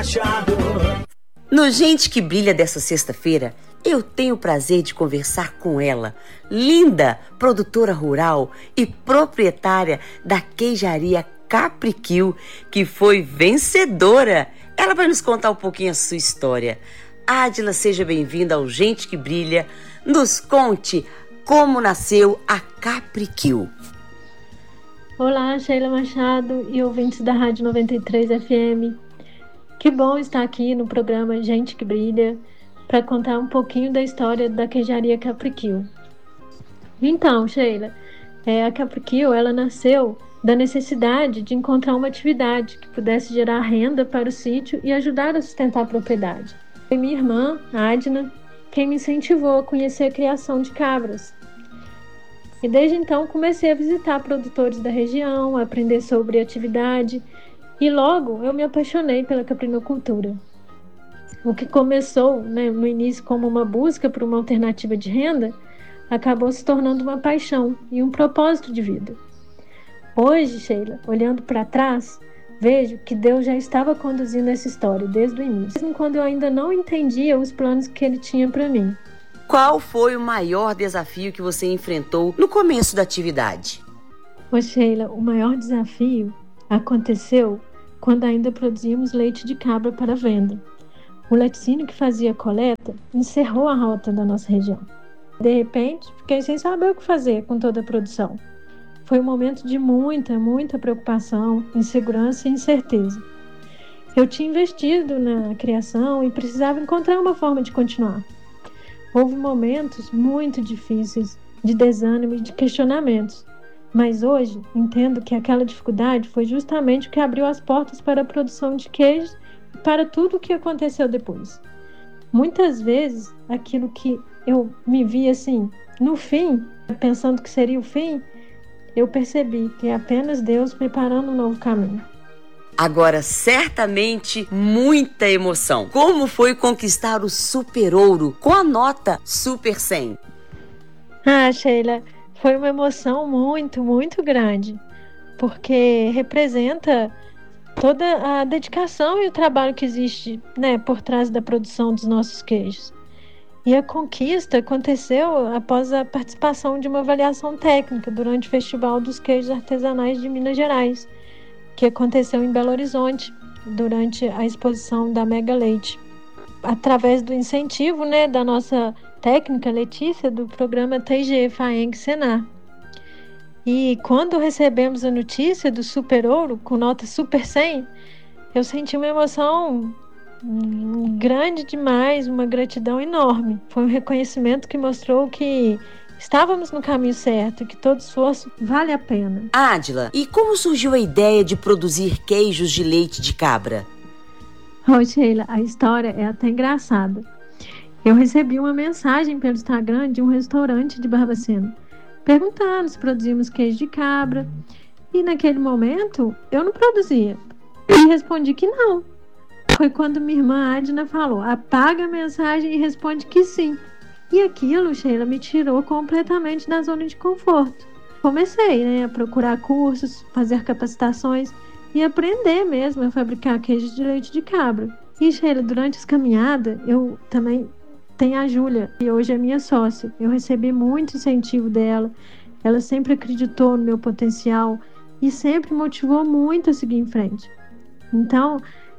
No Gente que Brilha dessa sexta-feira, eu tenho o prazer de conversar com ela, linda produtora rural e proprietária da queijaria Capriquil, que foi vencedora. Ela vai nos contar um pouquinho a sua história. Ádila, seja bem-vinda ao Gente que Brilha. Nos conte como nasceu a Capriquil. Olá, Sheila Machado e ouvintes da Rádio 93 FM. Que bom estar aqui no programa Gente que Brilha para contar um pouquinho da história da queijaria Capriquil. Então, Sheila, a Capriquil, ela nasceu da necessidade de encontrar uma atividade que pudesse gerar renda para o sítio e ajudar a sustentar a propriedade. Foi minha irmã, Adna, quem me incentivou a conhecer a criação de cabras. E desde então comecei a visitar produtores da região, a aprender sobre a atividade. E logo eu me apaixonei pela caprinocultura. O que começou, no início como uma busca por uma alternativa de renda, acabou se tornando uma paixão e um propósito de vida. Hoje, Sheila, olhando para trás, vejo que Deus já estava conduzindo essa história desde o início, mesmo quando eu ainda não entendia os planos que Ele tinha para mim. Qual foi o maior desafio que você enfrentou no começo da atividade? Sheila, o maior desafio aconteceu quando ainda produzíamos leite de cabra para venda. O laticínio que fazia a coleta encerrou a rota da nossa região. De repente, fiquei sem saber o que fazer com toda a produção. Foi um momento de muita preocupação, insegurança e incerteza. Eu tinha investido na criação e precisava encontrar uma forma de continuar. Houve momentos muito difíceis, de desânimo e de questionamentos. Mas hoje entendo que aquela dificuldade foi justamente o que abriu as portas para a produção de queijos e para tudo o que aconteceu depois. Muitas vezes, aquilo que eu me vi assim, no fim, pensando que seria o fim, eu percebi que é apenas Deus preparando um novo caminho. Agora, certamente, muita emoção. Como foi conquistar o Super Ouro com a nota Super 100? Sheila, foi uma emoção muito grande, porque representa toda a dedicação e o trabalho que existe, por trás da produção dos nossos queijos. E a conquista aconteceu após a participação de uma avaliação técnica durante o Festival dos Queijos Artesanais de Minas Gerais, que aconteceu em Belo Horizonte, durante a exposição da Mega Leite. Através do incentivo, da nossa técnica Letícia, do programa TG FAENG Senar. E quando recebemos a notícia do Super Ouro, com nota Super 100, eu senti uma emoção grande demais, uma gratidão enorme. Foi um reconhecimento que mostrou que estávamos no caminho certo, que todo esforço vale a pena. Ádila, e como surgiu a ideia de produzir queijos de leite de cabra? Sheila, a história é até engraçada. Eu recebi uma mensagem pelo Instagram de um restaurante de Barbacena, perguntando se produzíamos queijo de cabra. E naquele momento, eu não produzia. E respondi que não. Foi quando minha irmã Adna falou, apaga a mensagem e responde que sim. E aquilo, Sheila, me tirou completamente da zona de conforto. Comecei, a procurar cursos, fazer capacitações e aprender mesmo a fabricar queijo de leite de cabra. E, Sheila, durante essa caminhada, eu também tenho a Júlia, que hoje é minha sócia. Eu recebi muito incentivo dela. Ela sempre acreditou no meu potencial e sempre motivou muito a seguir em frente. Então,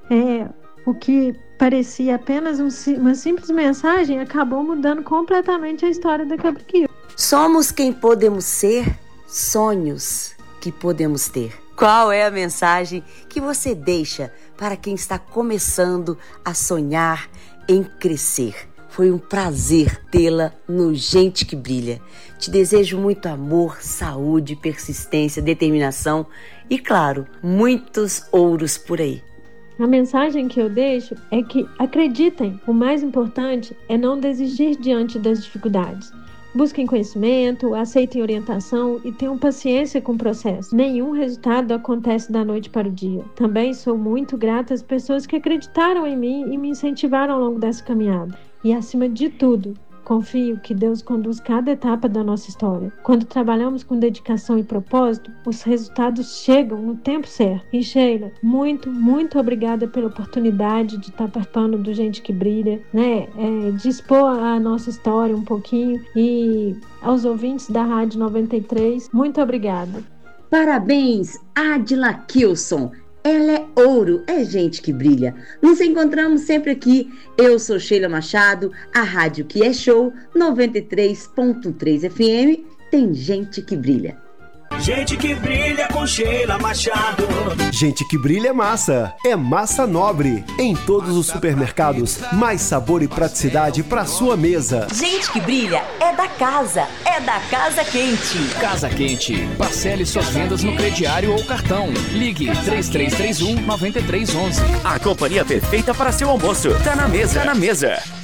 o que parecia apenas uma simples mensagem acabou mudando completamente a história da Capriquil. Somos quem podemos ser, sonhos que podemos ter. Qual é a mensagem que você deixa para quem está começando a sonhar em crescer? Foi um prazer tê-la no Gente que Brilha. Te desejo muito amor, saúde, persistência, determinação e, claro, muitos ouros por aí. A mensagem que eu deixo é que acreditem, o mais importante é não desistir diante das dificuldades. Busquem conhecimento, aceitem orientação e tenham paciência com o processo. Nenhum resultado acontece da noite para o dia. Também sou muito grata às pessoas que acreditaram em mim e me incentivaram ao longo dessa caminhada. E, acima de tudo, Confio que Deus conduz cada etapa da nossa história. Quando trabalhamos com dedicação e propósito, os resultados chegam no tempo certo. E Sheila, muito, muito obrigada pela oportunidade de estar participando do Gente que Brilha, né? De expor a nossa história um pouquinho. E aos ouvintes da Rádio 93, muito obrigada. Parabéns, Adila Kilson. Ela é ouro, é gente que brilha. Nos encontramos sempre aqui. Eu sou Sheila Machado, a rádio que é show, 93.3 FM, tem gente que brilha. Gente que brilha com Sheila Machado. Gente que brilha é massa nobre. Em todos os supermercados, mais sabor e praticidade para sua mesa. Gente que brilha é da Casa Quente. Casa Quente. Parcele suas vendas no crediário ou cartão. Ligue 3331-9311. A companhia perfeita para seu almoço. Tá na mesa.